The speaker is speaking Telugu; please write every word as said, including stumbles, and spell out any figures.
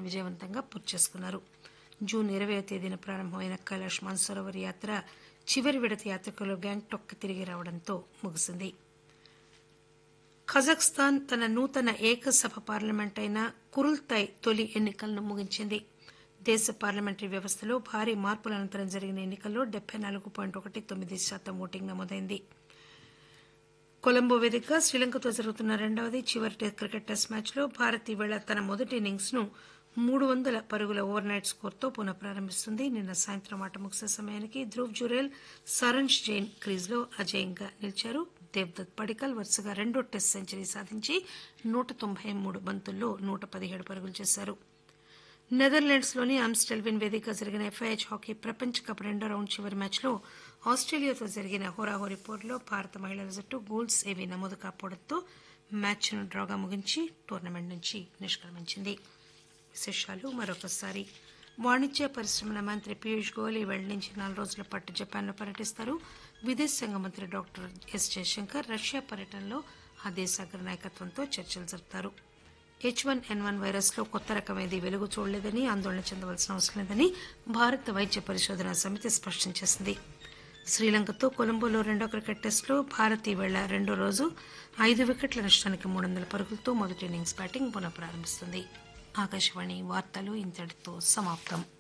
విజయవంతంగా పూర్తి చేసుకున్నారు. జూన్ ఇరవైవ తేదీన ప్రారంభమైన కైలాష్ మానసరోవర్ యాత్ర చివరి విడత యాత్రికులు గ్యాంగ్టాక్ తిరిగి రావడంతో ముగిసింది. కజాఖ్స్తాన్ తన నూతన ఏకసభ పార్లమెంట్ అయిన కురుల్తాయ్ తొలి ఎన్నికలను ముగించింది. దేశ పార్లమెంటరీ వ్యవస్థలో భారీ మార్పుల అనంతరం జరిగిన ఎన్నికల్లో డెబ్బై నాలుగు పాయింట్ ఒకటి తొమ్మిది శాతం ఓటింగ్ నమోదైంది. కొలంబో వేదికగా శ్రీలంకతో జరుగుతున్న రెండవది చివరి క్రికెట్ టెస్ట్ మ్యాచ్లో భారత్ ఈవేళ తన మొదటి ఇన్నింగ్స్ ను మూడు వందల పరుగుల ఓవర్ నైట్ స్కోర్తో పునః ప్రారంభిస్తుంది. నిన్న సాయంత్రం ఆట ముగిసే సమయానికి ధ్రువ్ జురేల్, సరంజ్ జైన్ క్రీజ్లో అజేయంగా నిలిచారు. దేవ్దత్ పడికల్ వరుసగా రెండో టెస్ట్ సెంచరీ సాధించి నూట తొంభై మూడు బంతుల్లో నూట పదిహేడు పరుగులు చేశారు. నెదర్లాండ్స్ లోని ఆమ్స్టెల్విన్ వేదికగా జరిగిన ఎఫ్ఐహెచ్ హాకీ ప్రపంచ కప్ రెండో రౌండ్ చివరి మ్యాచ్లో ఆస్ట్రేలియాతో జరిగిన హోరాహోరీ పోరులో భారత మహిళల జట్టు గోల్స్ ఏవీ నమోదు కాకపోవడంతో మ్యాచ్ను డ్రాగా ముగించి టోర్నమెంట్ నుంచి నిష్క్రమించింది. విశేషాలు మరొకసారి. వాణిజ్య పరిశ్రమల మంత్రి పీయూష్ గోయల్ ఈవేళ నుంచి నాలుగు రోజుల పాటు జపాన్లో పర్యటిస్తారు. విదేశాంగ మంత్రి డాక్టర్ ఎస్ జయశంకర్ రష్యా పర్యటనలో ఆ దేశ అగ్ర నాయకత్వంతో చర్చలు జరుపుతారు. హెచ్ వన్ ఎన్ వన్ వైరస్ లో కొత్త రకం ఏదీ వెలుగు చూడలేదని, ఆందోళన చెందవలసిన అవసరం లేదని భారత వైద్య పరిశోధనా సమితి స్పష్టం చేసింది. శ్రీలంకతో కొలంబోలో రెండో క్రికెట్ టెస్టులో భారత్ ఈవేళ రెండో రోజు ఐదు వికెట్ల నష్టానికి మూడు వందల పరుగులతో మొదటి ఇన్నింగ్స్ బ్యాటింగ్ పునః ప్రారంభిస్తుంది. ఆకాశవాణి వార్తలు ఇంతటితో సమాప్తం.